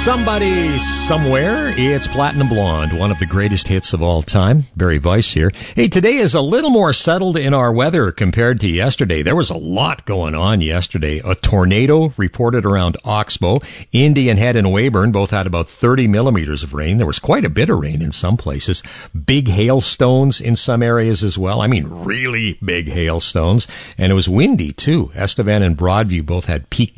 Somebody Somewhere. It's Platinum Blonde, one of the greatest hits of all time. Barry Weiss here. Hey, today is a little more settled in our weather compared to yesterday. There was a lot going on yesterday. A tornado reported around Oxbow. Indian Head and Weyburn both had about 30 millimeters of rain. There was quite a bit of rain in some places. Big hailstones in some areas as well. I mean, really big hailstones. And it was windy, too. Estevan and Broadview both had peak